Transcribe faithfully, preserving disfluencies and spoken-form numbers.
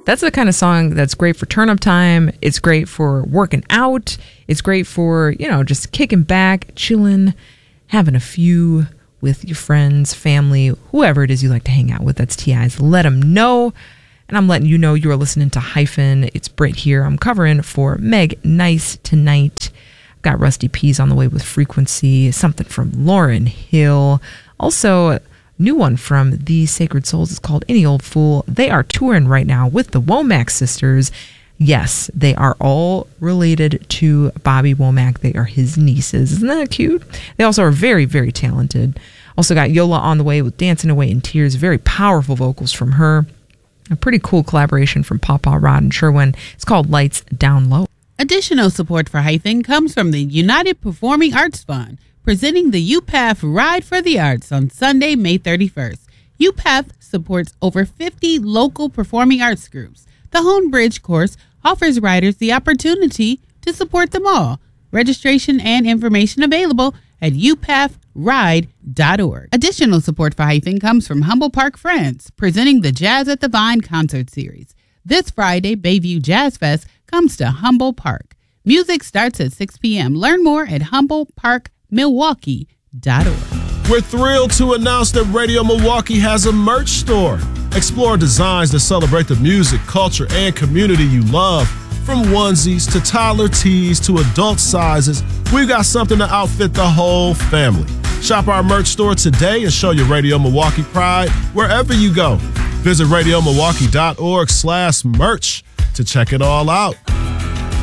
That's the kind of song that's great for turn-up time. It's great for working out. It's great for, you know, just kicking back, chilling, having a few with your friends, family, whoever it is you like to hang out with. That's T I's Let Them Know. And I'm letting you know you are listening to Hyphen. It's Britt here. I'm covering for Meg Nice tonight. Got Rusty Peas on the way with Frequency. Something from Lauryn Hill. Also, new one from The Sacred Souls is called Any Old Fool. They are touring right now with the Womack sisters. Yes, they are all related to Bobby Womack. They are his nieces. Isn't that cute? They also are very, very talented. Also got Yola on the way with Dancing Away in Tears. Very powerful vocals from her. A pretty cool collaboration from Pawpaw Rod and Sherwin. It's called Lights Down Low. Additional support for Hyphen comes from the United Performing Arts Fund, presenting the U P A F Ride for the Arts on Sunday, May thirty-first. U P A F supports over fifty local performing arts groups. The Hone Bridge course offers riders the opportunity to support them all. Registration and information available at u p a f ride dot org. Additional support for Hyphen comes from Humble Park Friends, presenting the Jazz at the Vine concert series. This Friday, Bayview Jazz Fest comes to Humble Park. Music starts at six p.m. Learn more at humble park milwaukee dot org. We're thrilled to announce that Radio Milwaukee has a merch store. Explore designs that celebrate the music, culture, and community you love. From onesies to toddler tees to adult sizes, we've got something to outfit the whole family. Shop our merch store today and show your Radio Milwaukee pride wherever you go. Visit radio milwaukee dot org slash merch to check it all out.